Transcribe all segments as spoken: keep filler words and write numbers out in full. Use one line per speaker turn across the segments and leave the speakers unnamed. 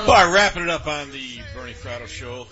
All right, wrapping it up on the Bernie Fratto Show.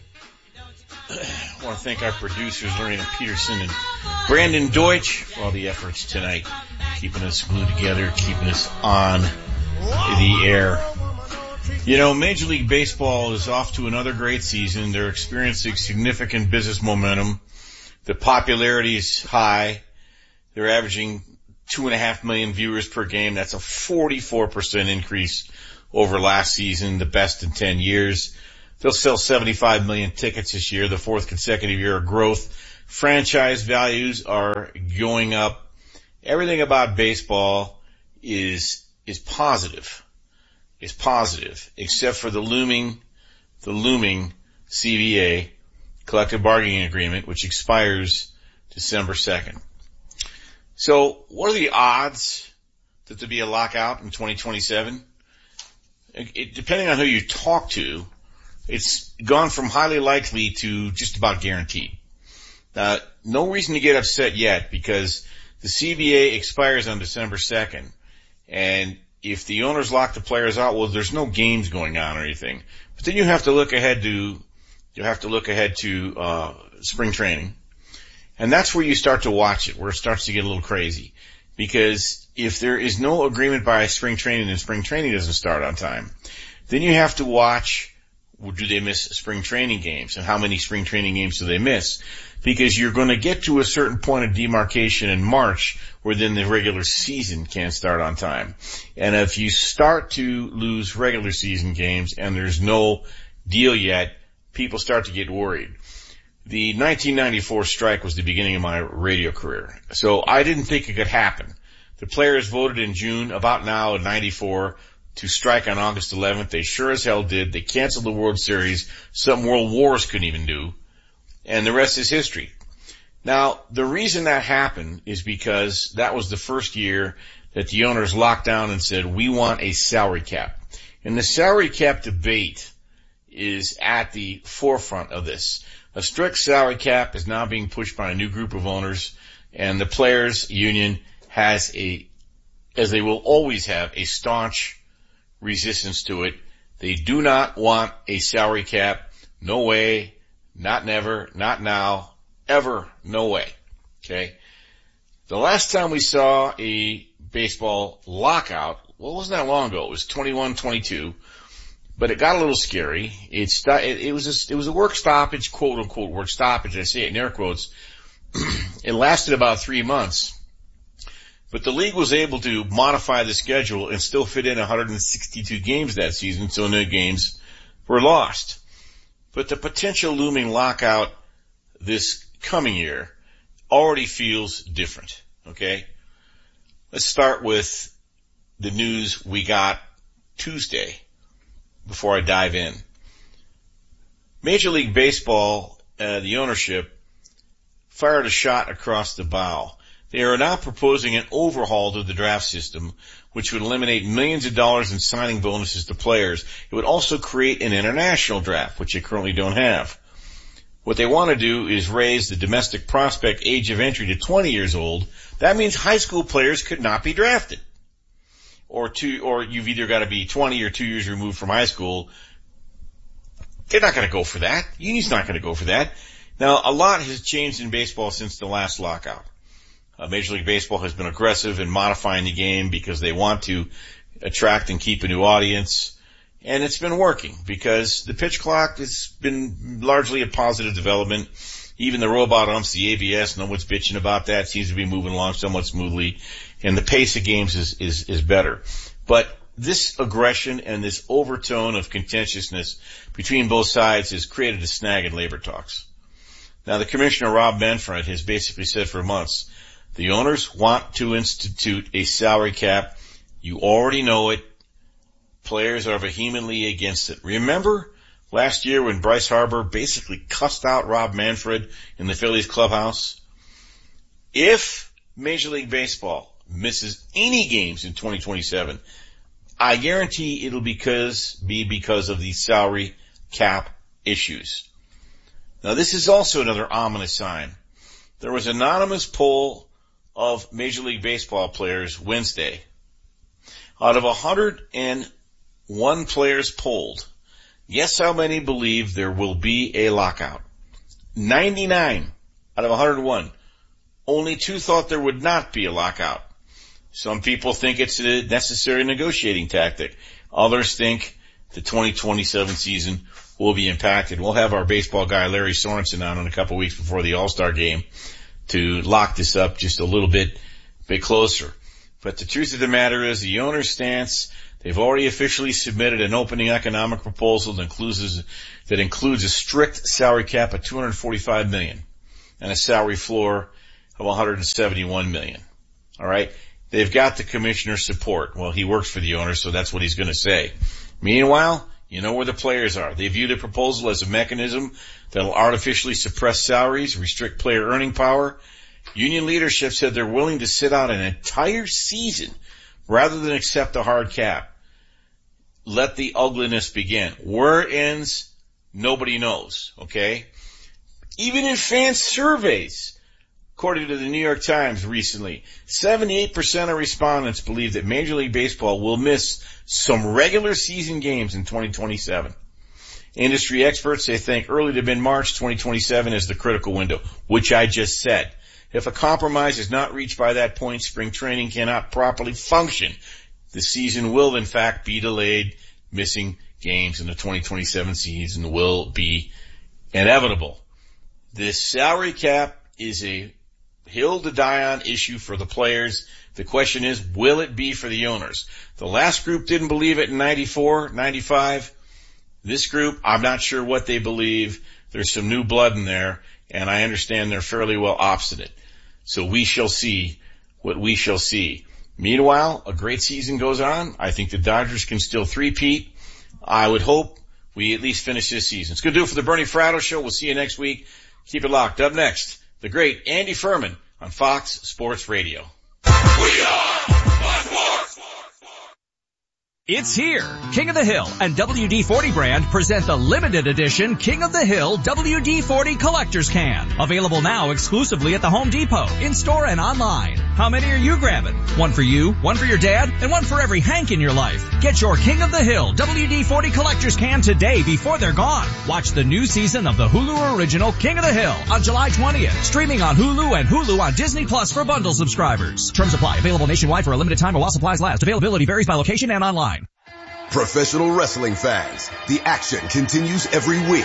I want to thank our producers, Lorena Peterson and Brandon Deutsch, for all the efforts tonight, keeping us glued together, keeping us on the air. You know, Major League Baseball is off to another great season. They're experiencing significant business momentum. The popularity is high. They're averaging two and a half million viewers per game. That's a forty-four percent increase over last season, the best in ten years. They'll sell seventy-five million tickets this year, the fourth consecutive year of growth. Franchise values are going up. Everything about baseball is, is positive, is positive, except for the looming, the looming C B A, collective bargaining agreement, which expires December second. So what are the odds that there'll be a lockout in twenty twenty-seven? It, depending on who you talk to, it's gone from highly likely to just about guaranteed. Uh, no reason to get upset yet, because the C B A expires on December second. And if the owners lock the players out, well, there's no games going on or anything. But then you have to look ahead to, you have to look ahead to, uh, spring training. And that's where you start to watch it, where it starts to get a little crazy. Because if there is no agreement by spring training and spring training doesn't start on time, then you have to watch, well, do they miss spring training games, and how many spring training games do they miss? Because you're going to get to a certain point of demarcation in March where then the regular season can't start on time. And if you start to lose regular season games and there's no deal yet, people start to get worried. The nineteen ninety-four strike was the beginning of my radio career, so I didn't think it could happen. The players voted in June, about now in ninety-four, to strike on August eleventh. They sure as hell did. They canceled the World Series, something world wars couldn't even do, and the rest is history. Now, the reason that happened is because that was the first year that the owners locked down and said, we want a salary cap. And the salary cap debate is at the forefront of this. A strict salary cap is now being pushed by a new group of owners, and the players' union has a, as they will always have, a staunch resistance to it. They do not want a salary cap. No way, not never, not now, ever, no way. Okay? The last time we saw a baseball lockout, well, it wasn't that long ago. It was twenty-one twenty-two. But it got a little scary. It, st- it, it was a, it was a work stoppage, quote unquote work stoppage. I say it in air quotes. It lasted about three months. But the league was able to modify the schedule and still fit in one hundred sixty-two games that season, so no games were lost. But the potential looming lockout this coming year already feels different, okay? Let's start with the news we got Tuesday. Before I dive in, Major League Baseball, uh, the ownership, fired a shot across the bow. They are now proposing an overhaul to the draft system, which would eliminate millions of dollars in signing bonuses to players. It would also create an international draft, which they currently don't have. What they want to do is raise the domestic prospect age of entry to twenty years old. That means high school players could not be drafted. Or two, or you've either got to be twenty or two years removed from high school. They're not going to go for that. Union's not going to go for that. Now, a lot has changed in baseball since the last lockout. Uh, Major League Baseball has been aggressive in modifying the game because they want to attract and keep a new audience. And it's been working because the pitch clock has been largely a positive development. Even the robot umps, the A B S, no one's bitching about that. Seems to be moving along somewhat smoothly. And the pace of games is, is, is better. But this aggression and this overtone of contentiousness between both sides has created a snag in labor talks. Now, the commissioner, Rob Manfred, has basically said for months, the owners want to institute a salary cap. You already know it. Players are vehemently against it. Remember last year when Bryce Harper basically cussed out Rob Manfred in the Phillies clubhouse? If Major League Baseball misses any games in twenty twenty-seven, I guarantee it'll because, be because of the salary cap issues. Now, this is also another ominous sign. There was an anonymous poll of Major League Baseball players Wednesday. Out of one hundred one players polled, guess how many believe there will be a lockout? ninety-nine out of one hundred one. Only two thought there would not be a lockout. Some people think it's a necessary negotiating tactic. Others think the twenty twenty-seven season will be impacted. We'll have our baseball guy Larry Sorensen on in a couple weeks before the All-Star game to lock this up just a little bit, bit closer. But the truth of the matter is the owner's stance, they've already officially submitted an opening economic proposal that includes, that includes a strict salary cap of two hundred forty-five million dollars and a salary floor of one hundred seventy-one million dollars. All right? They've got the commissioner's support. Well, he works for the owner, so that's what he's going to say. Meanwhile, you know where the players are. They view the proposal as a mechanism that will artificially suppress salaries, restrict player earning power. Union leadership said they're willing to sit out an entire season rather than accept a hard cap. Let the ugliness begin. Where it ends, nobody knows, okay? Even in fan surveys, according to the New York Times recently, seventy-eight percent of respondents believe that Major League Baseball will miss some regular season games in twenty twenty-seven. Industry experts, they think early to mid-March twenty twenty-seven is the critical window, which I just said. If a compromise is not reached by that point, spring training cannot properly function. The season will, in fact, be delayed. Missing games in the twenty twenty-seven season will be inevitable. This salary cap is a hill to die on issue for the players. The question is, will it be for the owners? The last group didn't believe it in ninety-four, ninety-five. This group, I'm not sure what they believe. There's some new blood in there, and I understand they're fairly well obstinate. So we shall see what we shall see. Meanwhile, a great season goes on. I think the Dodgers can still three-peat. I would hope we at least finish this season. It's going to do it for the Bernie Fratto Show. We'll see you next week. Keep it locked. Up next, the great Andy Furman on Fox Sports Radio.
We are Fox Sports.
It's here. King of the Hill and W D forty brand present the limited edition King of the Hill W D forty Collector's Can. Available now exclusively at the Home Depot, in-store and online. How many are you grabbing? One for you, one for your dad, and one for every Hank in your life. Get your King of the Hill W D forty Collector's Can today before they're gone. Watch the new season of the Hulu original King of the Hill on July twentieth. Streaming on Hulu and Hulu on Disney Plus for bundle subscribers. Terms apply. Available nationwide for a limited time while supplies last. Availability varies by location and online.
Professional wrestling fans, the action continues every week.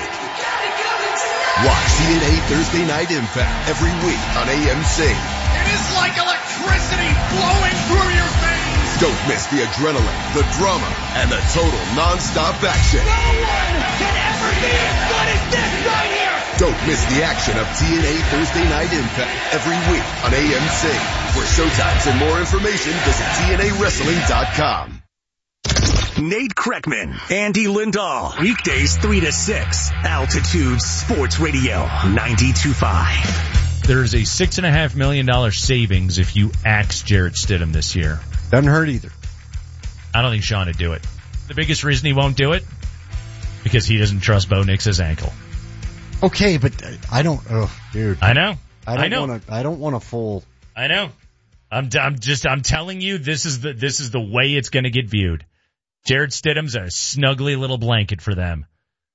Watch T N A Thursday Night Impact every week on A M C.
It is like electricity flowing through your veins.
Don't miss the adrenaline, the drama, and the total non-stop action.
No one can ever be as good as this right here.
Don't miss the action of T N A Thursday Night Impact every week on A M C. For showtimes and more information, visit T N A wrestling dot com.
Nate Kreckman, Andy Lindahl, weekdays three to six, Altitude Sports Radio, ninety-two point five.
There's a six and a half million dollar savings if you axe Jarrett Stidham this year.
Doesn't hurt either.
I don't think Sean would do it. The biggest reason he won't do it, because he doesn't trust Bo Nix's ankle.
Okay, but I don't, oh, dude.
I know.
I don't
I know.
want to, I don't want a full.
I know. I'm, I'm just, I'm telling you, this is the, this is the way it's going to get viewed. Jarrett Stidham's a snuggly little blanket for them.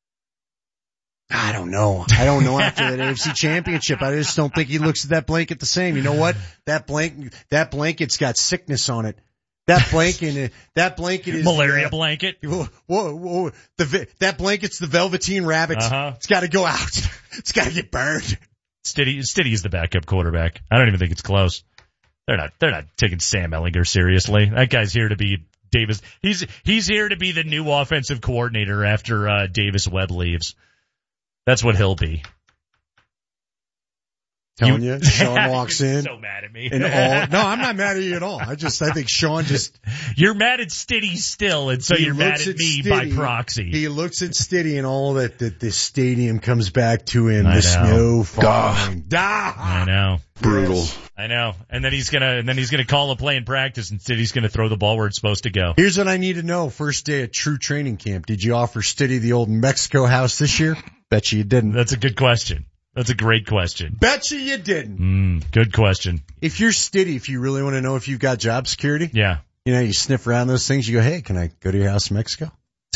I don't know. I don't know after that A F C Championship. I just don't think he looks at that blanket the same. You know what? That blanket, that blanket's got sickness on it. That blanket, that blanket is
malaria
uh,
blanket.
Whoa, whoa, the that blanket's the Velveteen Rabbit.
Uh-huh.
It's got to go out. It's got to get burned.
Stiddy, Stiddy is the backup quarterback. I don't even think it's close. They're not. They're not taking Sam Ehlinger seriously. That guy's here to be Davis. He's he's here to be the new offensive coordinator after uh, Davis Webb leaves. That's what he'll be.
Telling you, you Sean walks in.
So mad at me.
And all, no, I'm not mad at you at all. I just, I think Sean just.
You're mad at Stiddy still, and so you're mad at, at me Stiddy, by proxy.
He looks at Stiddy and all that, that this stadium comes back to him.
I
the
know.
snow falling.
Duh. I know.
Brutal.
Yes.
I know. And then he's gonna, and then he's gonna call a play in practice, and Stiddy's gonna throw the ball where it's supposed to go.
Here's what I need to know. First day at true training camp. Did you offer Stiddy the old Mexico house this year? Bet you you didn't.
That's a good question. That's a great question.
Bet you you didn't.
Mm, good question.
If you're Stiddy, if you really want to know if you've got job security,
yeah,
you know, you sniff around those things. You go, hey, can I go to your house in Mexico?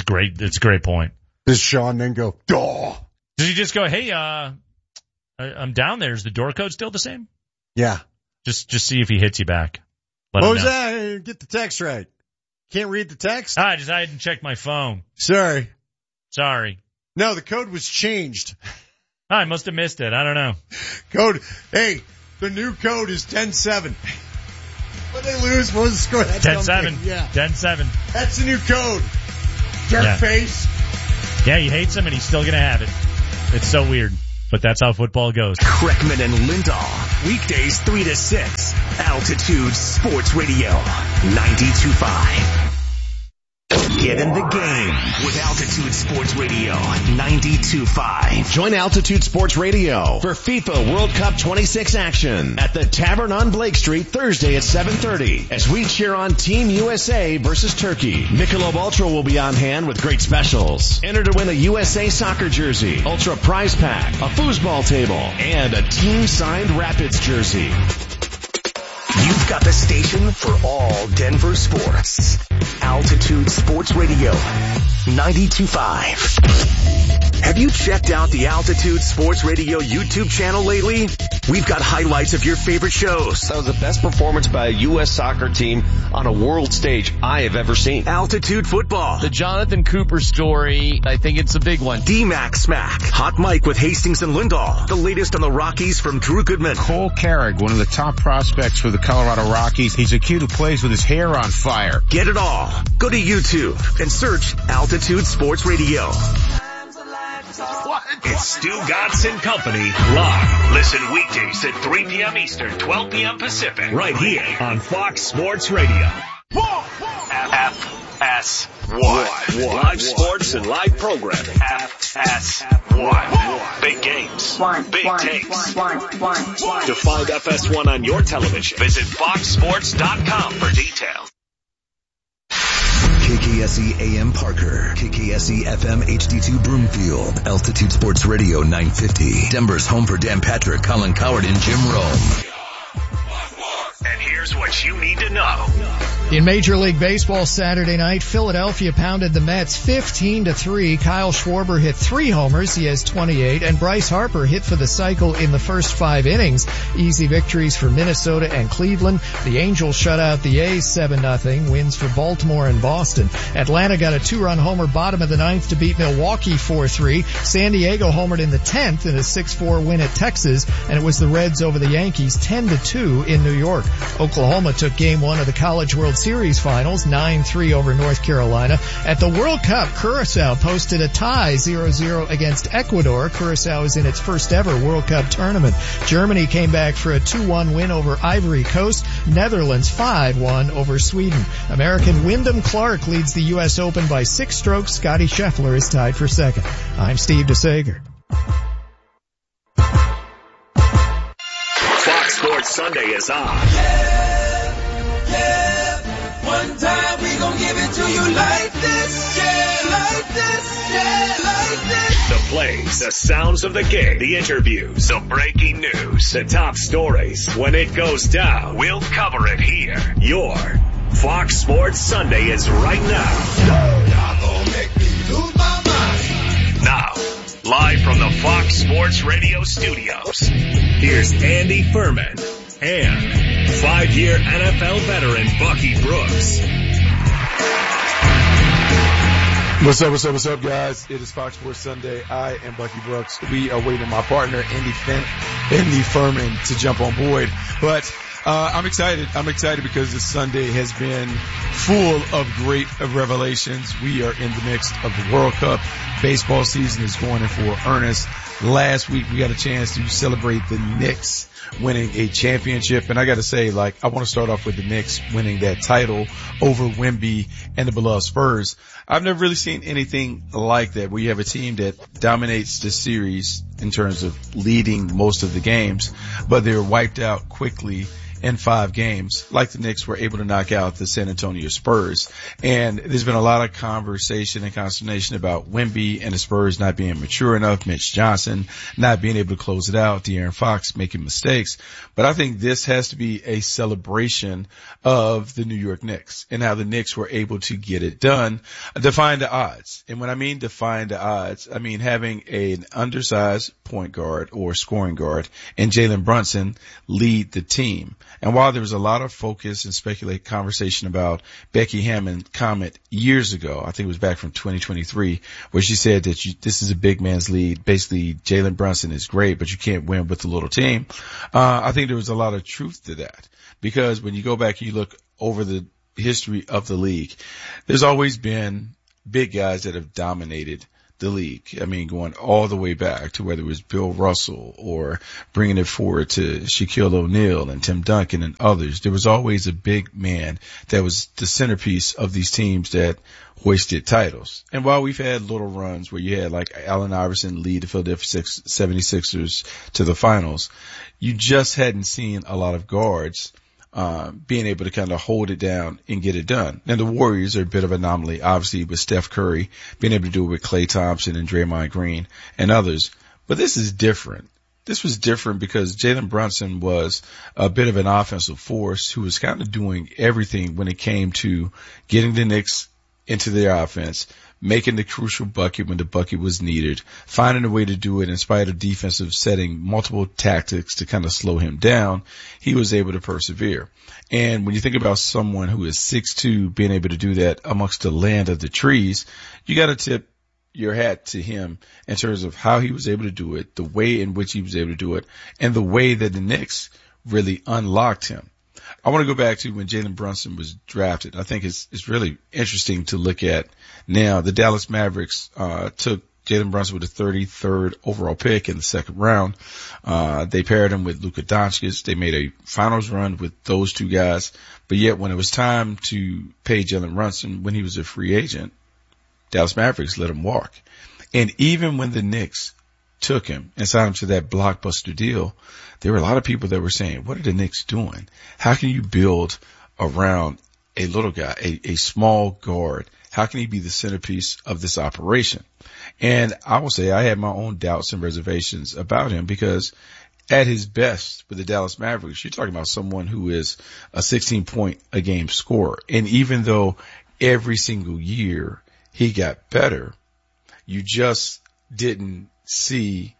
a great, it's a great point.
Does Sean then go, duh?
Does he just go, hey, uh, I'm down there. Is the door code still the same?
Yeah.
Just, just see if he hits you back. Let him know.
Jose, get the text right. Can't read the text?
Ah, I just, I hadn't checked my phone.
Sorry.
Sorry.
No, the code was changed.
I must have missed it. I don't know.
Code, hey, the new code is ten seven. When they lose, what was the score?
ten seven.
Yeah.
ten seven.
That's the new code. Jerk
Yeah.
face.
Yeah, he hates him and he's still going to have it. It's so weird, but that's how football goes.
Kreckman and Lindahl, weekdays three to six, Altitude Sports Radio, ninety-two point five. Get in the game with Altitude Sports Radio, ninety-two point five.
Join Altitude Sports Radio for FIFA World Cup twenty-six action at the Tavern on Blake Street Thursday at seven thirty as we cheer on Team U S A versus Turkey. Michelob Ultra will be on hand with great specials. Enter to win a U S A soccer jersey, Ultra prize pack, a foosball table, and a team-signed Rapids jersey.
You've got the station for all Denver sports. Altitude Sports Radio, ninety-two point five. Have you checked out the Altitude Sports Radio YouTube channel lately? We've got highlights of your favorite shows.
That was the best performance by a U S soccer team on a world stage I have ever seen.
Altitude Football.
The Jonathan Cooper story, I think it's a big one.
D-Mac Smack. Hot Mike with Hastings and Lindahl. The latest on the Rockies from Drew Goodman.
Cole Carrick, one of the top prospects for the Colorado Rockies. He's a kid who plays with his hair on fire.
Get it all. Go to YouTube and search Altitude Sports Radio. It's Stu Godson Company live. Listen weekdays at three p.m. Eastern, twelve p.m. Pacific, right here on Fox Sports Radio. F S one. Live sports and live programming. F S one. Big games. Big takes. To find F S one on your television, visit fox sports dot com for details.
K K S E A M Parker, K K S E F M H D two Broomfield, Altitude Sports Radio nine fifty, Denver's home for Dan Patrick, Colin Coward, and Jim Rome.
And here's what you need to know.
In Major League Baseball Saturday night, Philadelphia pounded the Mets fifteen to three. Kyle Schwarber hit three homers. He has twenty-eight. And Bryce Harper hit for the cycle in the first five innings. Easy victories for Minnesota and Cleveland. The Angels shut out the A's seven nothing. Wins for Baltimore and Boston. Atlanta got a two-run homer bottom of the ninth to beat Milwaukee four three. San Diego homered in the tenth in a six four win at Texas. And it was the Reds over the Yankees ten to two in New York. Oklahoma took game one of the College World Series finals, nine three over North Carolina. At the World Cup, Curacao posted a tie zero zero against Ecuador. Curacao is in its first ever World Cup tournament. Germany came back for a two one win over Ivory Coast. Netherlands five one over Sweden. American Wyndham Clark leads the U S Open by six strokes. Scotty Scheffler is tied for second. I'm Steve DeSager.
Fox Sports Sunday is on.
Yeah, yeah. One time we gon' give it to you like this. Yeah, like this. Yeah, like this.
The plays, the sounds of the game, the interviews, the breaking news, the top stories. When it goes down, we'll cover it here. Your Fox Sports Sunday is right now.
Y'all gon' make me lose my mind.
Now, live from the Fox Sports Radio studios, here's Andy Furman and five-year N F L veteran Bucky Brooks.
What's up, what's up, what's up, guys? It is Fox Sports Sunday. I am Bucky Brooks. We are waiting my partner, Andy Finn, Andy Furman, to jump on board. But uh I'm excited. I'm excited because this Sunday has been full of great revelations. We are in the midst of the World Cup. Baseball season is going in full earnest. Last week, we got a chance to celebrate the Knicks winning a championship. And I got to say, like, I want to start off with the Knicks winning that title over Wemby and the beloved Spurs. I've never really seen anything like that, where you have a team that dominates the series in terms of leading most of the games, but they're wiped out quickly in five games, like the Knicks were able to knock out the San Antonio Spurs. And there's been a lot of conversation and consternation about Wemby and the Spurs not being mature enough, Mitch Johnson not being able to close it out, De'Aaron Fox making mistakes. mistakes. But I think this has to be a celebration of the New York Knicks and how the Knicks were able to get it done, defying the odds. And when I mean defying the odds, I mean having an undersized point guard or scoring guard and Jalen Brunson lead the team. And while there was a lot of focus and speculate conversation about Becky Hammond's comment years ago, I think it was back from twenty twenty-three, where she said that you, this is a big man's league. Basically, Jalen Brunson is great, but you can't win with a little team. Uh, I think there was a lot of truth to that, because when you go back and you look over the history of the league, there's always been big guys that have dominated the league. I mean, going all the way back to whether it was Bill Russell or bringing it forward to Shaquille O'Neal and Tim Duncan and others. There was always a big man that was the centerpiece of these teams that hoisted titles. And while we've had little runs where you had like Allen Iverson lead the Philadelphia seventy-sixers to the finals, you just hadn't seen a lot of guards Uh, being able to kind of hold it down and get it done. And the Warriors are a bit of an anomaly, obviously, with Steph Curry being able to do it with Klay Thompson and Draymond Green and others. But this is different. This was different because Jalen Brunson was a bit of an offensive force who was kind of doing everything when it came to getting the Knicks into their offense, making the crucial bucket when the bucket was needed, finding a way to do it in spite of defensive setting multiple tactics to kind of slow him down. He was able to persevere. And when you think about someone who is six two being able to do that amongst the land of the trees, you got to tip your hat to him in terms of how he was able to do it, the way in which he was able to do it, and the way that the Knicks really unlocked him. I want to go back to when Jalen Brunson was drafted. I think it's, it's really interesting to look at now. The Dallas Mavericks, uh, took Jalen Brunson with the thirty-third overall pick in the second round. Uh, they paired him with Luka Doncic. They made a finals run with those two guys. But yet when it was time to pay Jalen Brunson when he was a free agent, Dallas Mavericks let him walk. And even when the Knicks took him and signed him to that blockbuster deal, there were a lot of people that were saying, what are the Knicks doing? How can you build around a little guy, a, a small guard? How can he be the centerpiece of this operation? And I will say I had my own doubts and reservations about him, because at his best with the Dallas Mavericks, you're talking about someone who is a sixteen point a game scorer. And even though every single year he got better, you just didn't see,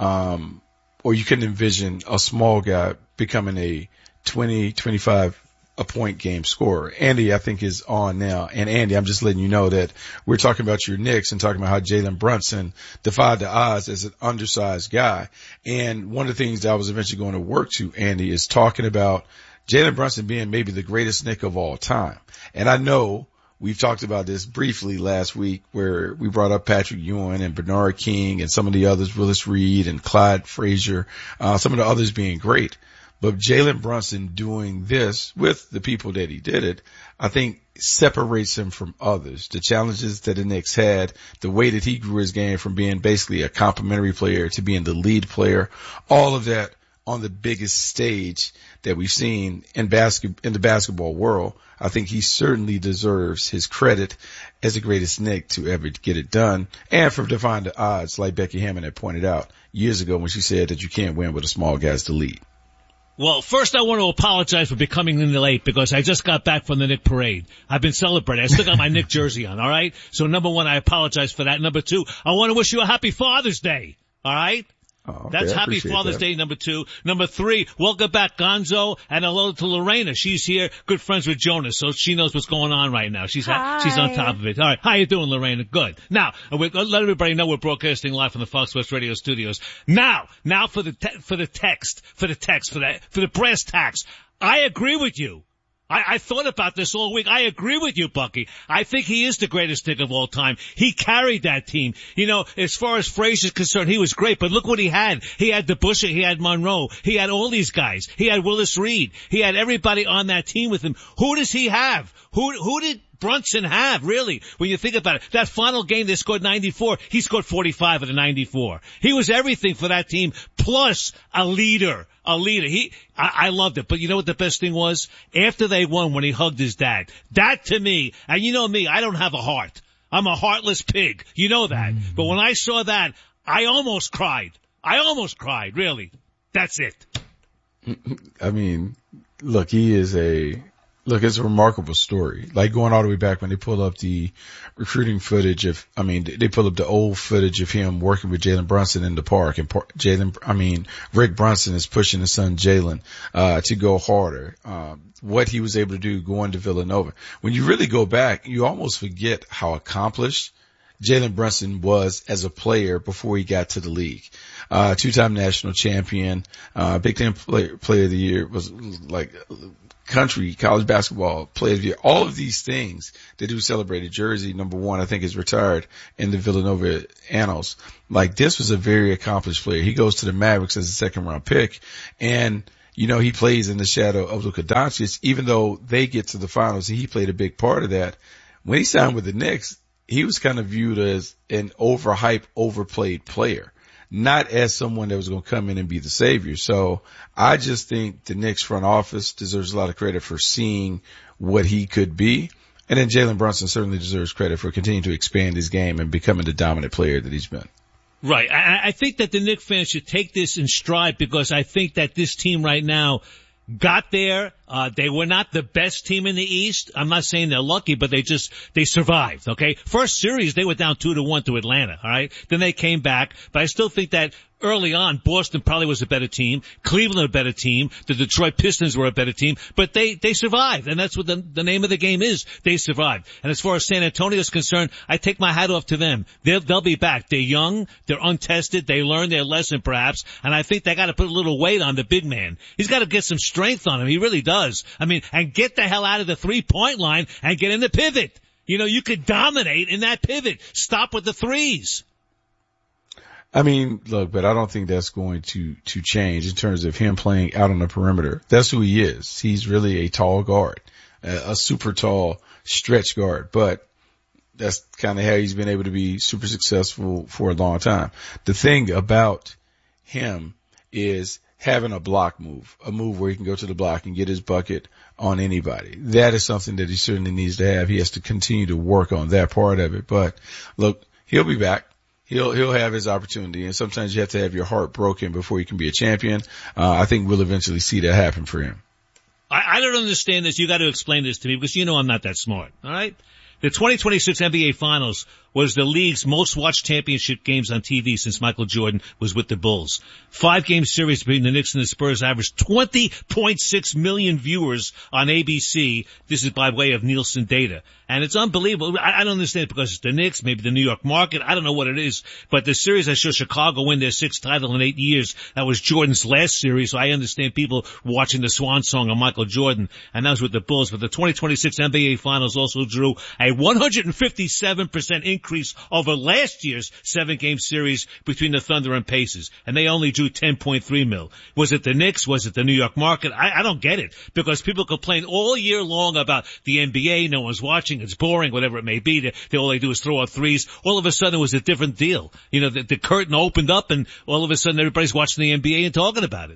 um, or you couldn't envision a small guy becoming a twenty, twenty-five a point game scorer. Andy, I think, is on now. And Andy, I'm just letting you know that we're talking about your Knicks and talking about how Jalen Brunson defied the odds as an undersized guy. And one of the things that I was eventually going to work to, Andy, is talking about Jalen Brunson being maybe the greatest Knick of all time. And I know we've talked about this briefly last week where we brought up Patrick Ewing and Bernard King and some of the others, Willis Reed and Clyde Frazier, uh, some of the others being great. But Jalen Brunson doing this with the people that he did it, I think separates him from others. The challenges that the Knicks had, the way that he grew his game from being basically a complimentary player to being the lead player, all of that on the biggest stage that we've seen in basket, in the basketball world. I think he certainly deserves his credit as the greatest Knick to ever get it done, and for defying the odds, like Becky Hammond had pointed out years ago when she said that you can't win with a small guy as the lead.
Well, first I want to apologize for becoming in late because I just got back from the Knick parade. I've been celebrating. I still got my Knick jersey on, all right? So number one, I apologize for that. Number two, I want to wish you a happy Father's Day, all right?
Oh, okay,
That's happy Father's
that.
Day, number two. Number three, welcome back Gonzo, and hello to Lorena. She's here, good friends with Jonas, so she knows what's going on right now. She's ha- she's on top of it. All right, how you doing, Lorena? Good. Now, we, let everybody know we're broadcasting live from the Fox West Radio studios. Now, now for the te- for the text, for the text, for the for the brass tacks. I agree with you. I, I thought about this all week. I agree with you, Bucky. I think he is the greatest Knick of all time. He carried that team. You know, as far as Frazier's concerned, he was great, but look what he had. He had DeBusschere, he had Monroe, he had all these guys. He had Willis Reed. He had everybody on that team with him. Who does he have? Who, who did Brunson have, really, when you think about it? That final game they scored ninety-four, he scored forty-five of the ninety-four. He was everything for that team, plus a leader. A leader. He, I, I loved it. But you know what the best thing was? After they won, when he hugged his dad. That to me, and you know me, I don't have a heart. I'm a heartless pig. You know that. Mm-hmm. But when I saw that, I almost cried. I almost cried, really. That's it.
I mean, look, he is a, look, it's a remarkable story. Like going all the way back when they pull up the recruiting footage of, I mean, they pull up the old footage of him working with Jalen Brunson in the park, and Jalen, I mean, Rick Brunson is pushing his son Jalen, uh, to go harder. Um, what he was able to do going to Villanova. When you really go back, you almost forget how accomplished Jalen Brunson was as a player before he got to the league. Uh, two-time national champion, uh, Big Ten player, player of the year, was like country, college basketball player of the year. All of these things they do celebrated. Jersey, number one, I think is retired in the Villanova annals. Like this was a very accomplished player. He goes to the Mavericks as a second round pick, and you know, he plays in the shadow of Luka Doncic, even though they get to the finals. He played a big part of that. When he signed with the Knicks, he was kind of viewed as an overhyped, overplayed player, not as someone that was going to come in and be the savior. So I just think the Knicks front office deserves a lot of credit for seeing what he could be. And then Jalen Brunson certainly deserves credit for continuing to expand his game and becoming the dominant player that he's been.
Right. I, I think that the Knicks fans should take this in stride, because I think that this team right now got there. Uh, they were not the best team in the East. I'm not saying they're lucky, but they just, they survived, okay? First series, they were down two to one to Atlanta, alright? Then they came back, but I still think that early on, Boston probably was a better team, Cleveland a better team, the Detroit Pistons were a better team, but they, they survived, and that's what the, the name of the game is. They survived. And as far as San Antonio is concerned, I take my hat off to them. They'll, they'll be back. They're young, they're untested, they learned their lesson perhaps, and I think they gotta put a little weight on the big man. He's gotta get some strength on him, he really does. I mean, and get the hell out of the three-point line and get in the pivot. You know, you could dominate in that pivot. Stop with the threes.
I mean, look, but I don't think that's going to, to change in terms of him playing out on the perimeter. That's who he is. He's really a tall guard, a, a super tall stretch guard, but that's kind of how he's been able to be super successful for a long time. The thing about him is having a block move, a move where he can go to the block and get his bucket on anybody. That is something that he certainly needs to have. He has to continue to work on that part of it. But look, he'll be back. He'll, he'll have his opportunity. And sometimes you have to have your heart broken before you can be a champion. Uh, I think we'll eventually see that happen for him.
I, I don't understand this. You got to explain this to me, because you know I'm not that smart. All right. The twenty twenty-six N B A Finals was the league's most watched championship games on T V since Michael Jordan was with the Bulls. Five game series between the Knicks and the Spurs averaged twenty point six million viewers on A B C. This is by way of Nielsen data. And it's unbelievable. I, I don't understand it, because it's the Knicks, maybe the New York market. I don't know what it is. But the series that shows Chicago win their sixth title in eight years, that was Jordan's last series. So I understand people watching the Swan Song of Michael Jordan, and that was with the Bulls. But the twenty twenty-six N B A Finals also drew a one hundred fifty-seven percent increase over last year's seven-game series between the Thunder and Pacers, and they only drew ten point three mil. Was it the Knicks? Was it the New York market? I, I don't get it, because people complain all year long about the N B A. No one's watching. It's boring, whatever it may be. They, they, all they do is throw out threes. All of a sudden, it was a different deal. You know, the, the curtain opened up, and all of a sudden, everybody's watching the N B A and talking about it.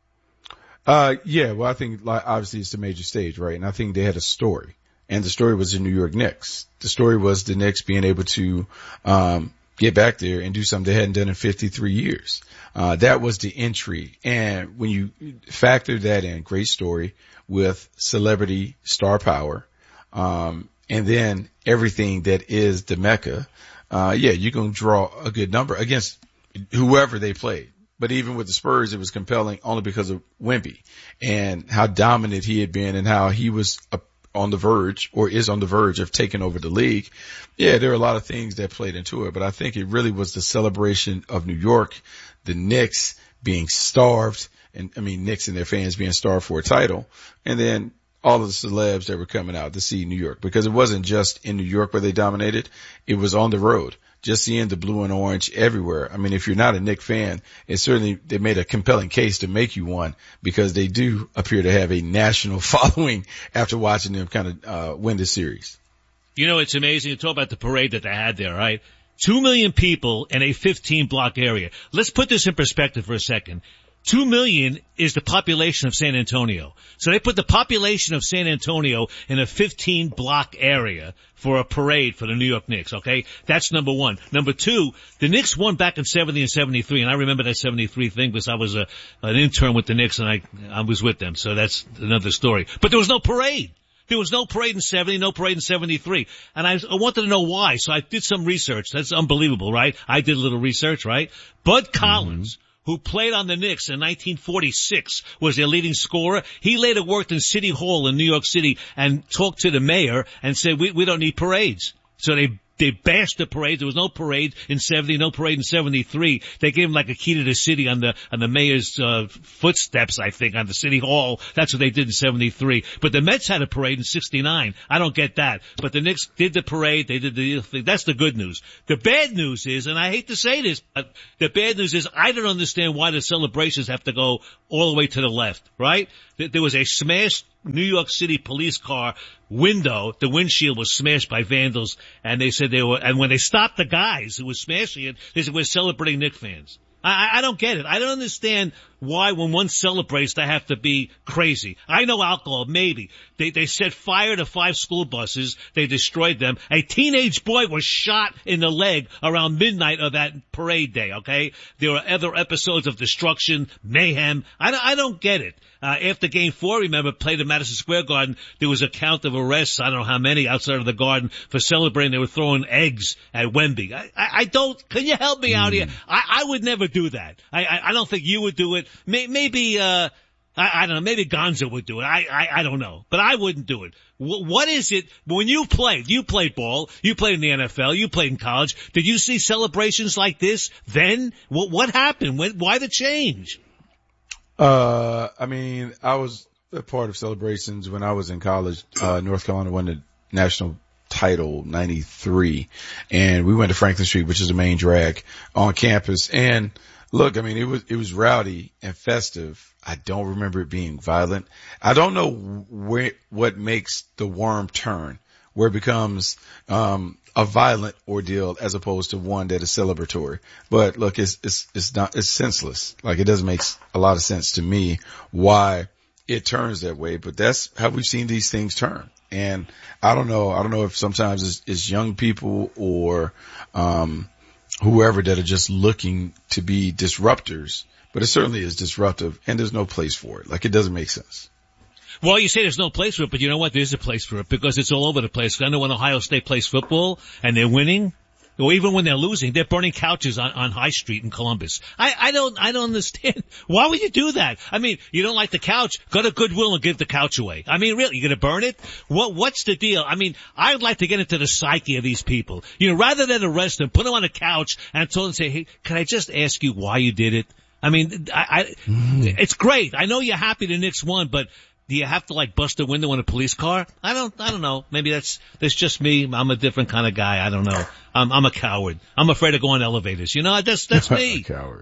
Uh, yeah, well, I think like, obviously it's the major stage, right? And I think they had a story. And the story was the New York Knicks. The story was the Knicks being able to um get back there and do something they hadn't done in fifty-three years. Uh that was the entry. And when you factor that in, great story with celebrity star power, um and then everything that is the Mecca, uh yeah, you're going to draw a good number against whoever they played. But even with the Spurs, it was compelling only because of Wemby and how dominant he had been and how he was a on the verge, or is on the verge of taking over the league. Yeah, there are a lot of things that played into it, but I think it really was the celebration of New York, the Knicks being starved, and I mean, Knicks and their fans being starved for a title, and then all of the celebs that were coming out to see New York, because it wasn't just in New York where they dominated, it was on the road. Just seeing the blue and orange everywhere. I mean, if you're not a Knicks fan, it certainly, they made a compelling case to make you one, because they do appear to have a national following after watching them kind of, uh, win this series.
You know, it's amazing to talk about the parade that they had there, right? Two million people in a fifteen block area. Let's put this in perspective for a second. Two million is the population of San Antonio. So they put the population of San Antonio in a fifteen block area for a parade for the New York Knicks, okay? That's number one. Number two, the Knicks won back in seventy and seventy-three, and I remember that seventy-three thing because I was a, an intern with the Knicks and I, I was with them, so that's another story. But there was no parade. There was no parade in seventy, no parade in seventy-three. And I, I wanted to know why, so I did some research. That's unbelievable, right? I did a little research, right? Bud Collins, mm-hmm. who played on the Knicks in nineteen forty-six, was their leading scorer. He later worked in City Hall in New York City and talked to the mayor and said, we, we don't need parades. So they They bashed the parade. There was no parade in seventy, no parade in seventy-three. They gave him like a key to the city on the, on the mayor's, uh, footsteps, I think, on the city hall. That's what they did in seventy-three. But the Mets had a parade in sixty-nine. I don't get that. But the Knicks did the parade. They did the thing. That's the good news. The bad news is, and I hate to say this, but the bad news is I don't understand why the celebrations have to go all the way to the left, right? There was a smashed New York City police car window. The windshield was smashed by vandals, and they said they were, and when they stopped the guys who were smashing it, they said, we're celebrating Knicks fans. I, I don't get it. I don't understand why when one celebrates they have to be crazy. I know alcohol, maybe. They, they set fire to five school buses. They destroyed them. A teenage boy was shot in the leg around midnight of that parade day, okay? There were other episodes of destruction, mayhem. I don't, I don't get it. Uh, after game four, remember, played at Madison Square Garden, there was a count of arrests, I don't know how many, outside of the garden for celebrating. They were throwing eggs at Wemby. I, I, I don't, can you help me out here? I, I would never do that. I, I, I don't think you would do it. May, maybe, uh, I, I don't know, maybe Gonzo would do it. I, I, I don't know. But I wouldn't do it. W- what is it, when you played, you played ball, you played in the N F L, you played in college, did you see celebrations like this then? What, what happened? When, why the change?
Uh, I mean, I was a part of celebrations when I was in college. Uh, North Carolina won the national title, ninety-three, and we went to Franklin Street, which is the main drag on campus. And look, I mean, it was, it was rowdy and festive. I don't remember it being violent. I don't know where, what makes the worm turn, where it becomes, um, a violent ordeal as opposed to one that is celebratory. But look, it's, it's, it's not, it's senseless. Like, it doesn't make a lot of sense to me why it turns that way, but that's how we've seen these things turn. And I don't know, I don't know if sometimes it's, it's young people or, um, whoever that are just looking to be disruptors, but it certainly is disruptive and there's no place for it. Like, it doesn't make sense.
Well, you say there's no place for it, but you know what? There's a place for it because it's all over the place. I know when Ohio State plays football and they're winning, or even when they're losing, they're burning couches on, on High Street in Columbus. I, I don't, I don't understand. Why would you do that? I mean, you don't like the couch, go to Goodwill and give the couch away. I mean, really, you're gonna burn it? What, what's the deal? I mean, I'd like to get into the psyche of these people. You know, rather than arrest them, put them on a couch and tell them, say, hey, can I just ask you why you did it? I mean, I, I, mm. it's great. I know you're happy the Knicks won, but do you have to like bust a window in a police car? I don't, I don't know. Maybe that's, that's just me. I'm a different kind of guy. I don't know. I'm, I'm a coward. I'm afraid to go on elevators. You know, that's, that's me.
A coward.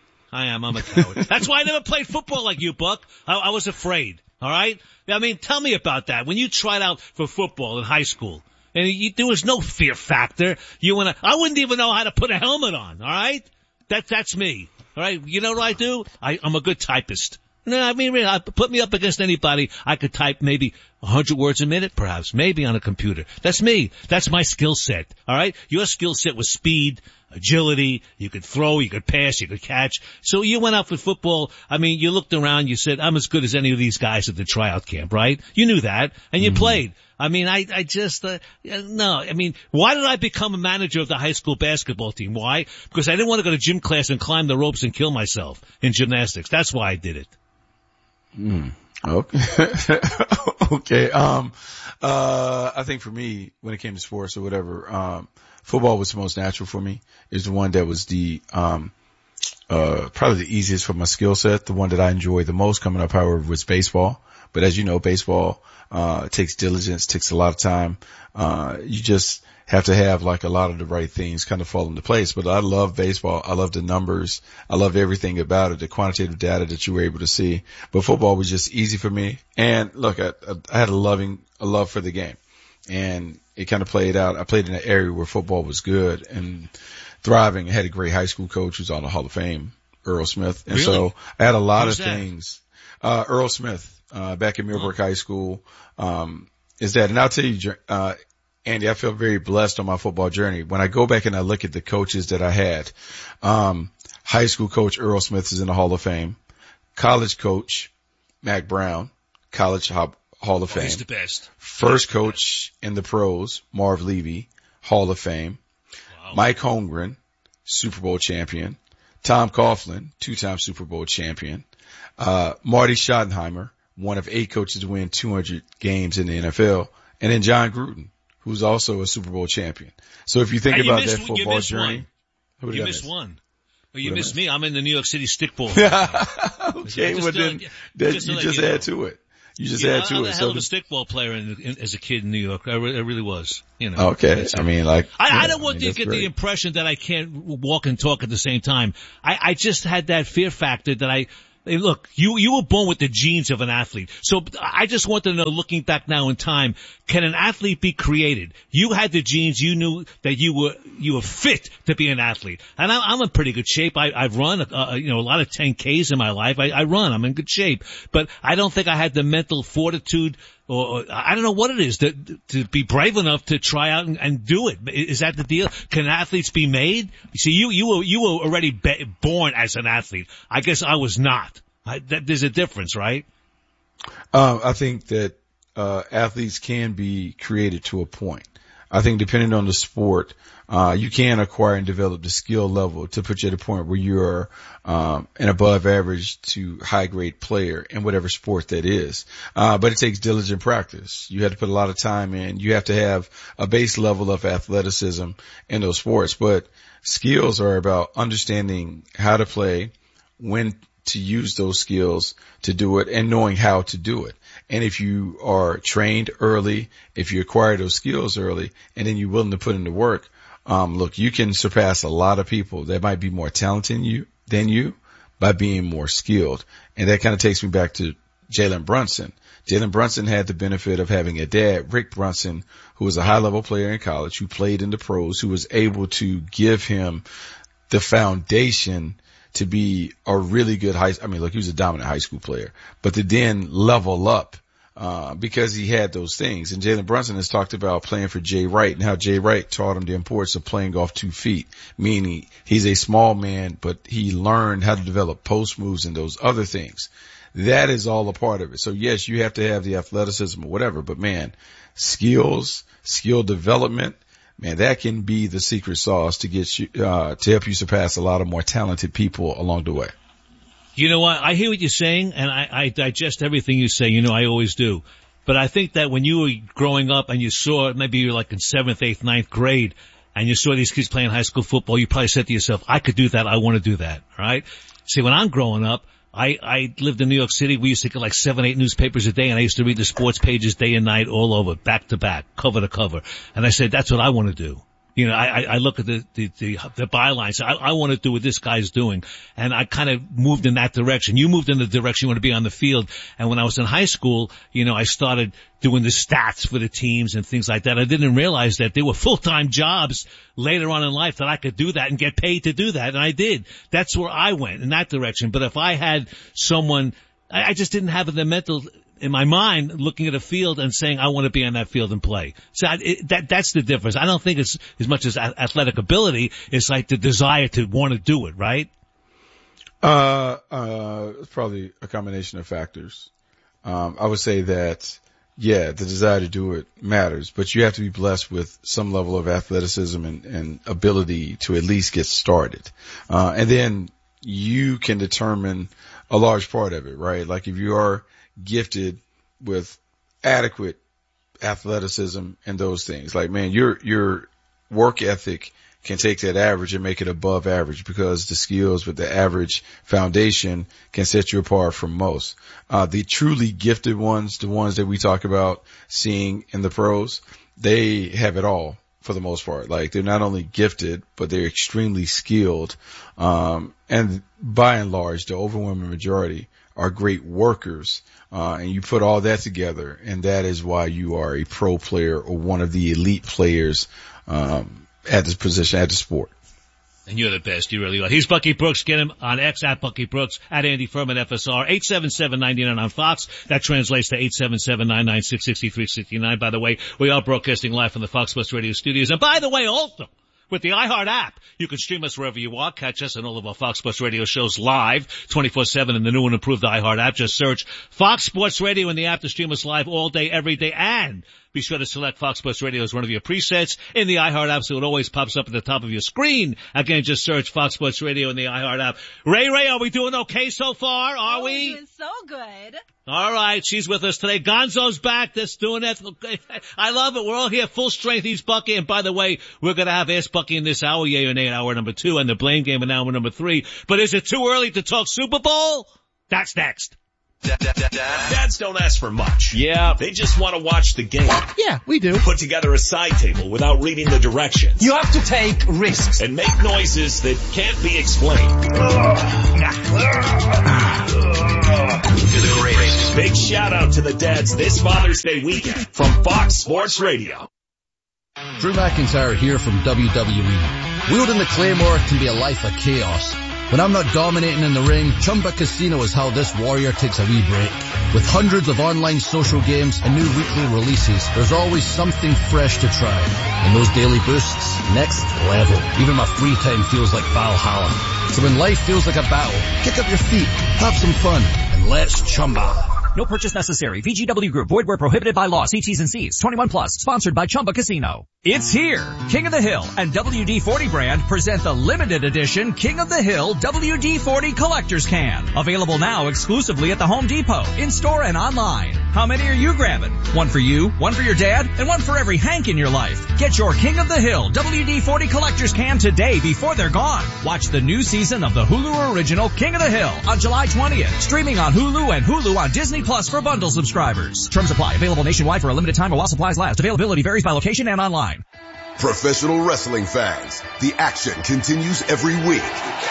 I am. I'm a coward. That's why I never played football like you, Buck. I, I was afraid. All right. I mean, tell me about that. When you tried out for football in high school and you, there was no fear factor. You wanna, I wouldn't even know how to put a helmet on. All right. That, that's me. All right. You know what I do? I, I'm a good typist. No, I mean, really, put me up against anybody. I could type maybe a hundred words a minute, perhaps, maybe on a computer. That's me. That's my skill set. All right. Your skill set was speed, agility. You could throw, you could pass, you could catch. So you went out for football. I mean, you looked around. You said, "I'm as good as any of these guys at the tryout camp." Right? You knew that, and you mm. played. I mean, I, I just, uh, no, I mean, why did I become a manager of the high school basketball team? Why? Because I didn't want to go to gym class and climb the ropes and kill myself in gymnastics. That's why I did it.
Mm. Okay. okay. Um, uh, I think for me, when it came to sports or whatever, um, football was the most natural for me. It's the one that was the, um, uh, probably the easiest for my skill set. The one that I enjoyed the most coming up, however, was baseball. But as you know, baseball, uh, takes diligence, takes a lot of time. Uh, you just have to have like a lot of the right things kind of fall into place. But I love baseball. I love the numbers. I love everything about it, the quantitative data that you were able to see. But football was just easy for me. And look, I, I had a loving, a love for the game, and it kind of played out. I played in an area where football was good and thriving. I had a great high school coach who's on the Hall of Fame, Earl Smith. And
Really?
so I had a lot
Who's
of
that?
things. Uh, Earl Smith, uh, back at Millbrook High School, um, is that, and I'll tell you, uh, Andy, I feel very blessed on my football journey. When I go back and I look at the coaches that I had, um, high school coach Earl Smith is in the Hall of Fame. College coach Mac Brown, College Hall of
Oh,
Fame.
he's the best.
First coach in the pros, Marv Levy, Hall of Fame.
Wow.
Mike Holmgren, Super Bowl champion. Tom Coughlin, two-time Super Bowl champion. Uh, Marty Schottenheimer, one of eight coaches to win two hundred games in the N F L. And then John Gruden, who's also a Super Bowl champion. So if you think
Hey, you
about
missed-
that
you
football
missed
journey,
one.
who did
You
I
missed
miss?
one. Well, you
What did I
missed
miss?
me. I'm in the New York City stickball.
Okay,
Just
well
to-
then, then
just to
you
let
just
you know.
add to it. You just
Yeah,
add to
I'm
it.
a
So
hell of a
the-
stickball player in, in, as a kid in New York. I, re- I really was. You know.
okay,
That's
I
it.
mean, like,
I,
yeah,
I don't want
mean,
you to
that's
get
great.
the impression that I can't walk and talk at the same time. I, I just had that fear factor that I, hey, look, you, you were born with the genes of an athlete. So I just want to know, looking back now in time, can an athlete be created? You had the genes. You knew that you were, you were fit to be an athlete. And I, I'm in pretty good shape. I, I've run, uh, you know, a lot of ten Ks in my life. I, I run. I'm in good shape. But I don't think I had the mental fortitude or, or I don't know what it is to, to be brave enough to try out and, and do it. Is that the deal? Can athletes be made? See, you, you were, you were already be, born as an athlete. I guess I was not. I, that, there's a difference, right?
Um, I think that uh, athletes can be created to a point. I think depending on the sport, uh, you can acquire and develop the skill level to put you at a point where you're um, an above average to high grade player in whatever sport that is. Uh, but it takes diligent practice. You have to put a lot of time in. You have to have a base level of athleticism in those sports. But skills are about understanding how to play, when to use those skills to do it, and knowing how to do it. And if you are trained early, if you acquire those skills early, and then you're willing to put in the work, um, look, you can surpass a lot of people that might be more talented than you, than you by being more skilled. And that kind of takes me back to Jalen Brunson. Jalen Brunson had the benefit of having a dad, Rick Brunson, who was a high level player in college, who played in the pros, who was able to give him the foundation to be a really good high, I mean, look, he was a dominant high school player, but to then level up, uh, because he had those things. And Jalen Brunson has talked about playing for Jay Wright and how Jay Wright taught him the importance of playing off two feet, meaning he's a small man, but he learned how to develop post moves and those other things. That is all a part of it. So yes, you have to have the athleticism or whatever, but man, skills, skill development, man, that can be the secret sauce to get you, uh, to help you surpass a lot of more talented people along the way.
You know what? I hear what you're saying, and I, I digest everything you say. You know, I always do. But I think that when you were growing up and you saw, maybe you're like in seventh, eighth, ninth grade, and you saw these kids playing high school football, you probably said to yourself, I could do that. I want to do that. Right? See, when I'm growing up, I, I lived in New York City. We used to get like seven, eight newspapers a day, and I used to read the sports pages day and night all over, back to back, cover to cover. And I said, that's what I want to do. You know, I, I look at the, the, the, the bylines. I, I want to do what this guy's doing. And I kind of moved in that direction. You moved in the direction you want to be on the field. And when I was in high school, you know, I started doing the stats for the teams and things like that. I didn't realize that there were full-time jobs later on in life that I could do that and get paid to do that. And I did. That's where I went, in that direction. But if I had someone, I, I just didn't have the mental, in my mind, looking at a field and saying, I want to be on that field and play. So I, it, that, that's the difference. I don't think it's as much as athletic ability. It's like the desire to want to do it, right?
Uh, uh, it's probably a combination of factors. Um, I would say that, yeah, the desire to do it matters, but you have to be blessed with some level of athleticism and, and ability to at least get started. Uh, and then you can determine a large part of it, right? Like if you are gifted with adequate athleticism and those things, like, man, your, your work ethic can take that average and make it above average, because the skills with the average foundation can set you apart from most. Uh, the truly gifted ones, the ones that we talk about seeing in the pros, they have it all for the most part. Like, they're not only gifted, but they're extremely skilled. Um, and by and large, the overwhelming majority are great workers. Uh, and you put all that together, and that is why you are a pro player or one of the elite players, um, at this position, at the sport.
And you're the best. You really are. He's Bucky Brooks. Get him on X at Bucky Brooks, at Andy Furman F S R, eight seven seven, nine nine on Fox. That translates to eight seven seven, nine nine six, six three six nine. By the way, we are broadcasting live from the Fox Sports Radio studios. And by the way, also, with the iHeart app, you can stream us wherever you are. Catch us and all of our Fox Sports Radio shows live, twenty-four seven in the new and improved iHeart app. Just search Fox Sports Radio in the app to stream us live all day, every day. And be sure to select Fox Sports Radio as one of your presets in the iHeart app so it always pops up at the top of your screen. Again, just search Fox Sports Radio in the iHeart app. Ray Ray, are we doing okay so far? Are
oh,
we?
We're doing so good.
All right, she's with us today. Gonzo's back. That's doing that. I love it. We're all here full strength. He's Bucky. And by the way, we're going to have Ask Bucky in this hour, yay or nay, in hour number two, and the Blame Game in hour number three. But is it too early to talk Super Bowl? That's next.
Dads don't ask for much. Yeah. They just want to watch the game.
Yeah, we do.
Put together a side table without reading the directions.
You have to take risks.
And make noises that can't be explained. You're the greatest. Big shout out to the dads this Father's Day weekend from Fox Sports Radio.
Drew McIntyre here from W W E. Wielding the Claymore can be a life of chaos. When I'm not dominating in the ring, Chumba Casino is how this warrior takes a wee break. With hundreds of online social games and new weekly releases, there's always something fresh to try. And those daily boosts, next level. Even my free time feels like Valhalla. So when life feels like a battle, kick up your feet, have some fun, and let's Chumba.
No purchase necessary. V G W Group. Void where prohibited by law. See T's and C's. twenty-one plus. Sponsored by Chumba Casino. It's here. King of the Hill and W D forty brand present the limited edition King of the Hill W D forty Collector's Can. Available now exclusively at the Home Depot, in-store and online. How many are you grabbing? One for you, one for your dad, and one for every Hank in your life. Get your King of the Hill W D forty Collector's Can today before they're gone. Watch the new season of the Hulu original King of the Hill on July twentieth. Streaming on Hulu and Hulu on Disney Plus for bundle subscribers. Terms apply. Available nationwide for a limited time or while supplies last. Availability varies by location and online.
Professional wrestling fans, the action continues every week.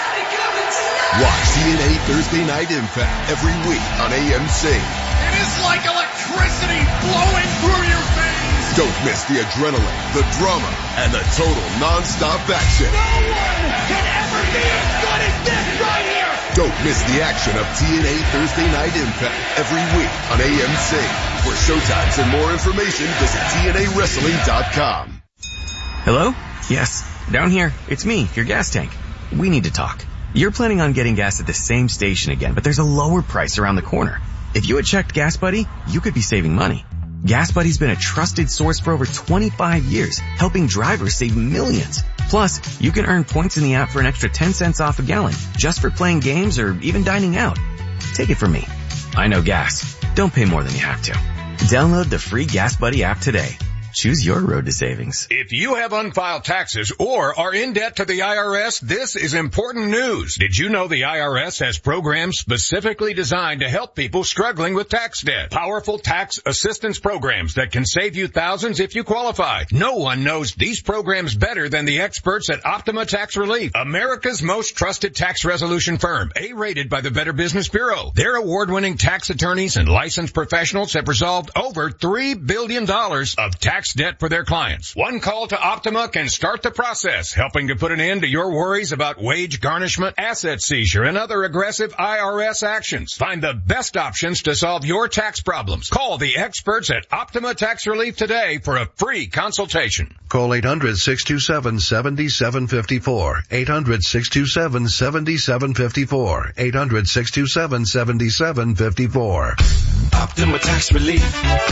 Watch T N A Thursday Night Impact every week on A M C.
It is like electricity flowing through your veins.
Don't miss the adrenaline, the drama, and the total non-stop action.
No one can ever be as good as this right here.
Don't miss the action of T N A Thursday Night Impact every week on A M C. For showtimes and more information, visit T N A wrestling dot com.
Hello? Yes, down here. It's me, your gas tank. We need to talk. You're planning on getting gas at the same station again, but there's a lower price around the corner. If you had checked Gas Buddy, you could be saving money. Gas Buddy's been a trusted source for over twenty-five years, helping drivers save millions. Plus, you can earn points in the app for an extra ten cents off a gallon, just for playing games or even dining out. Take it from me. I know gas. Don't pay more than you have to. Download the free Gas Buddy app today. Choose your road to savings.
If you have unfiled taxes or are in debt to the I R S, this is important news. Did you know the I R S has programs specifically designed to help people struggling with tax debt? Powerful tax assistance programs that can save you thousands if you qualify. No one knows these programs better than the experts at Optima Tax Relief, America's most trusted tax resolution firm, A-rated by the Better Business Bureau. Their award-winning tax attorneys and licensed professionals have resolved over three billion dollars of tax debt for their clients. One call to Optima can start the process, helping to put an end to your worries about wage garnishment, asset seizure, and other aggressive I R S actions. Find the best options to solve your tax problems. Call the experts at Optima Tax Relief today for a free consultation.
Call eight hundred, six two seven, seven seven five four. eight hundred, six two seven, seven seven five four. eight hundred, six two seven, seven seven five four.
Optima Tax Relief.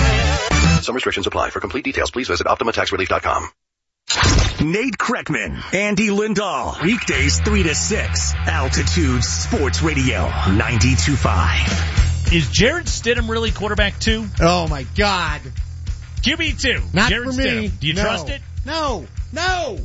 Some restrictions apply. For complete details, please visit Optima Tax Relief dot com. Nate Kreckman, Andy Lindahl. Weekdays three to six. Altitude Sports Radio ninety-two point five.
Is Jared Stidham really quarterback two?
Oh my God.
Q B two.
Not
Jared
for me.
Stidham. Do you
no.
trust it?
No. No.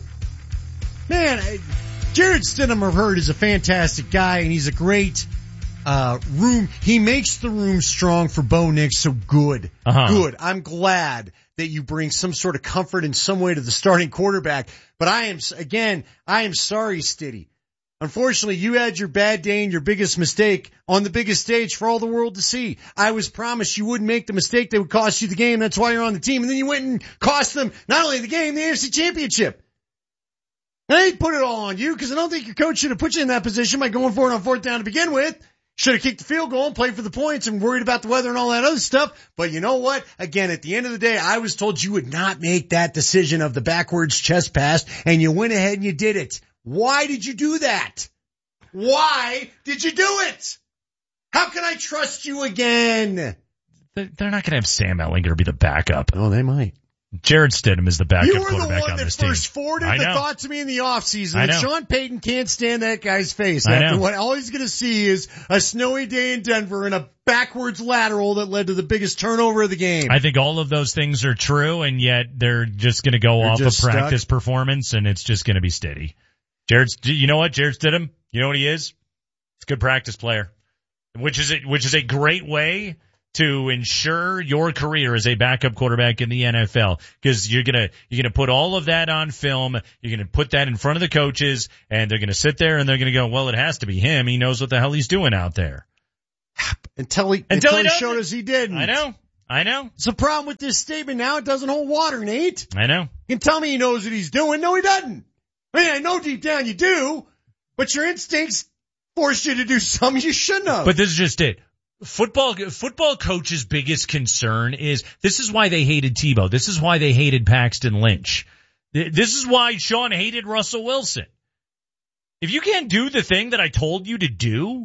Man, I, Jared Stidham, I've heard, is a fantastic guy, and he's a great uh room. He makes the room strong for Bo Nix, so good.
Uh-huh.
Good. I'm glad that you bring some sort of comfort in some way to the starting quarterback. But I am, again, I am sorry, Stiddy. Unfortunately, you had your bad day and your biggest mistake on the biggest stage for all the world to see. I was promised you wouldn't make the mistake that would cost you the game. That's why you're on the team. And then you went and cost them not only the game, the A F C Championship. I ain't put it all on you because I don't think your coach should have put you in that position by going for it on fourth down to begin with. Should have kicked the field goal and played for the points and worried about the weather and all that other stuff. But you know what? Again, at the end of the day, I was told you would not make that decision of the backwards chest pass, and you went ahead and you did it. Why did you do that? Why did you do it? How can I trust you again?
They're not going to have Sam Ehlinger be the backup.
Oh, they might.
Jarrett Stidham is the backup
You were the
quarterback
one
on
that
this team.
first forwarded
I
the
know.
thought to me in the offseason
I
that
know.
Sean Payton can't stand that guy's face
I
after
know.
what all he's going to see is a snowy day in Denver and a backwards lateral that led to the biggest turnover of the game.
I think all of those things are true, and yet they're just going to go
They're
off of
just
practice
stuck.
performance, and it's just going to be steady. Jared, you know what? Jarrett Stidham, you know what he is? He's a good practice player, which is a, which is a great way to ensure your career as a backup quarterback in the N F L, because you're gonna you're gonna put all of that on film. You're gonna put that in front of the coaches, and they're gonna sit there and they're gonna go, well, it has to be him. He knows what the hell he's doing out there.
Until he,
Until
until
he
he
doesn't.
showed us he didn't.
I know. I know.
It's a problem with this statement now. It doesn't hold water, Nate.
I know.
You can tell me he knows what he's doing. No, he doesn't. I mean, I know deep down you do, but your instincts forced you to do something you shouldn't have.
But this is just it. Football, football coaches' biggest concern is, this is why they hated Tebow. This is why they hated Paxton Lynch. This is why Sean hated Russell Wilson. If you can't do the thing that I told you to do,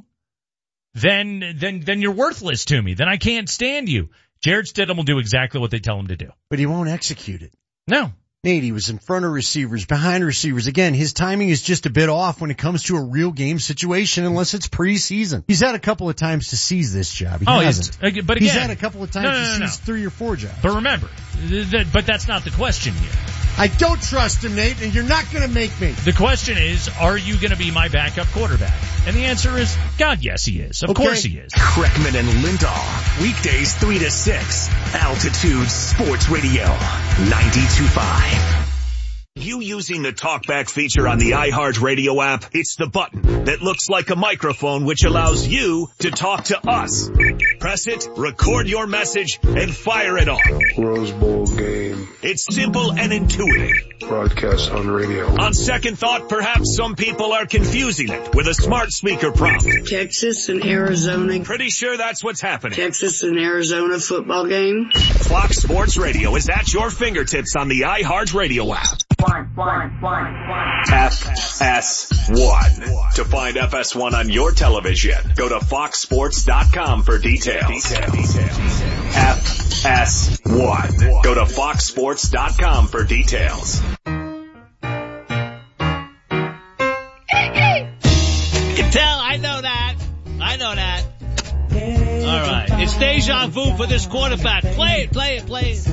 then, then, then you're worthless to me. Then I can't stand you. Jarrett Stidham will do exactly what they tell him to do.
But he won't execute it.
No.
Nate, he was in front of receivers, behind receivers. Again, his timing is just a bit off when it comes to a real game situation unless it's preseason. He's had a couple of times to seize this job. He
oh,
hasn't.
It's, but again,
he's had a couple of times
no, no, no,
to
no.
seize three or four jobs.
But remember, th- th- but that's not the question here.
I don't trust him, Nate, and you're not going to make me.
The question is, are you going to be my backup quarterback? And the answer is, God, yes, he is. Of
Okay.
course he is.
Kreckman and Lindahl. Weekdays three to six. Altitude Sports Radio. ninety-two point five. You using the talkback feature on the iHeartRadio app? It's the button that looks like a microphone which allows you to talk to us. Press it, record your message, and fire it off.
Rose Bowl game.
It's simple and intuitive.
Broadcast on radio.
On second thought, perhaps some people are confusing it with a smart speaker prompt.
Texas and Arizona.
Pretty sure that's what's happening.
Texas and Arizona football game.
Fox Sports Radio is at your fingertips on the iHeartRadio app.
One, one, one, one.
F S one. To find F S one on your television, go to fox sports dot com for details. F S one. Go to fox sports dot com for details.
You can tell, I know that. I know that. All right. It's deja vu for this quarterback. Play it, play it, play it.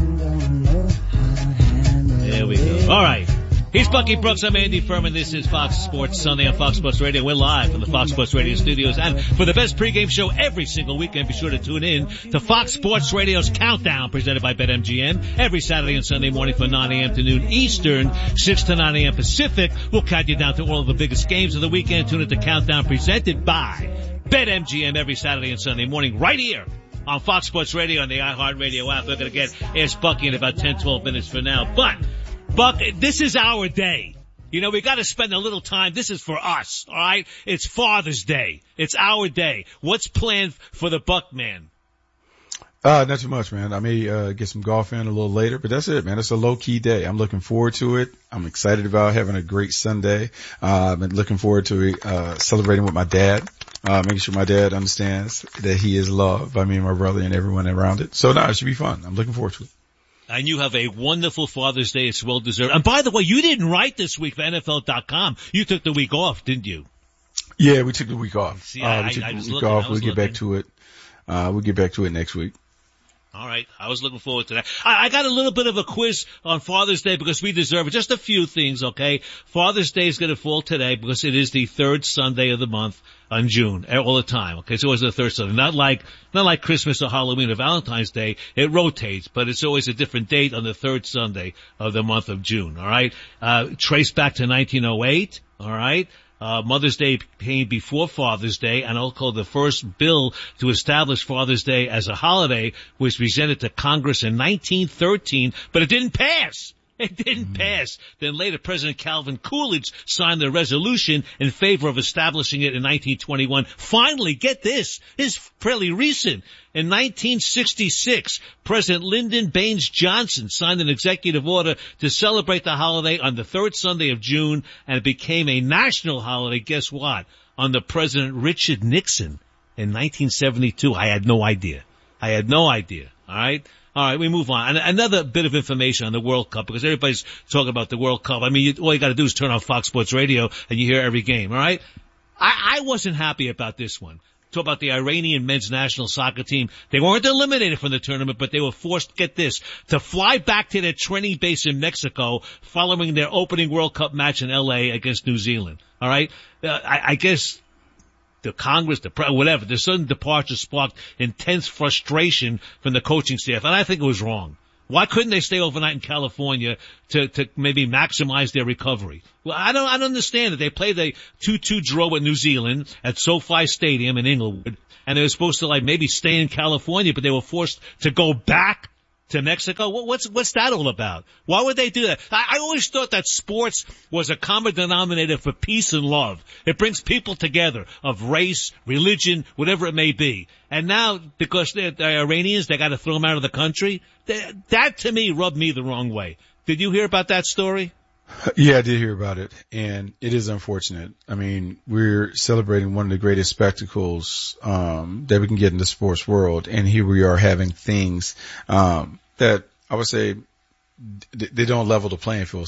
There we go. All right. He's Bucky Brooks. I'm Andy Furman. This is Fox Sports Sunday on Fox Sports Radio. We're live from the Fox Sports Radio studios. And for the best pregame show every single weekend, be sure to tune in to Fox Sports Radio's Countdown, presented by BetMGM. Every Saturday and Sunday morning from nine a.m. to noon Eastern, six to nine a.m. Pacific. We'll count you down to all of the biggest games of the weekend. Tune in to Countdown, presented by BetMGM every Saturday and Sunday morning right here on Fox Sports Radio and the iHeartRadio app. We're going to get Ask Bucky in about ten, twelve minutes from now. But Buck, this is our day. You know, we got to spend a little time. This is for us, all right? It's Father's Day. It's our day. What's planned for the Buck man?
Uh, not too much, man. I may, uh, get some golf in a little later, but that's it, man. It's a low key day. I'm looking forward to it. I'm excited about having a great Sunday. Uh, I've been looking forward to, uh, celebrating with my dad, uh, making sure my dad understands that he is loved by me and my brother and everyone around it. So no, it should be fun. I'm looking forward to it.
And you have a wonderful Father's Day. It's well deserved. And by the way, you didn't write this week for N F L dot com. You took the week off, didn't you?
Yeah, we took the week off.
See,
uh,
I,
we took
I, I
the
was
week
looking,
off.
I was
We'll get
looking.
back to it. Uh, we'll get back to it next week.
All right. I was looking forward to that. I, I got a little bit of a quiz on Father's Day because we deserve it. Just a few things, okay? Father's Day is going to fall today because it is the third Sunday of the month on June, all the time. Okay, it's always the third Sunday. Not like, not like Christmas or Halloween or Valentine's Day. It rotates, but it's always a different date on the third Sunday of the month of June. All right. Uh, traced back to nineteen oh eight. All right. Uh, Mother's Day came before Father's Day, and also the first bill to establish Father's Day as a holiday was presented to Congress in nineteen thirteen, but it didn't pass. It didn't pass. Then later, President Calvin Coolidge signed the resolution in favor of establishing it in nineteen twenty-one. Finally, get this. This is fairly recent. In nineteen sixty-six, President Lyndon Baines Johnson signed an executive order to celebrate the holiday on the third Sunday of June, and it became a national holiday. Guess what? Under President Richard Nixon in nineteen seventy-two. I had no idea. I had no idea. All right? All right, we move on. And another bit of information on the World Cup, because everybody's talking about the World Cup. I mean, you, all you got to do is turn on Fox Sports Radio and you hear every game. All right, I, I wasn't happy about this one. Talk about the Iranian men's national soccer team. They weren't eliminated from the tournament, but they were forced, get this, to fly back to their training base in Mexico following their opening World Cup match in L A against New Zealand. All right, uh, I, I guess. The Congress, the pre- whatever, the sudden departure sparked intense frustration from the coaching staff, and I think it was wrong. Why couldn't they stay overnight in California to, to maybe maximize their recovery? Well, I don't, I don't understand it. They played a two two draw with New Zealand at SoFi Stadium in Inglewood, and they were supposed to like maybe stay in California, but they were forced to go back to Mexico. What, what's, what's that all about? Why would they do that? I, I always thought that sports was a common denominator for peace and love. It brings people together of race, religion, whatever it may be. And now, because they're, they're Iranians, they got to throw them out of the country. That, that to me rubbed me the wrong way. Did you hear about that story?
Yeah, I did hear about it, and it is unfortunate. I mean, we're celebrating one of the greatest spectacles um that we can get in the sports world, and here we are having things um that I would say they don't level the playing field.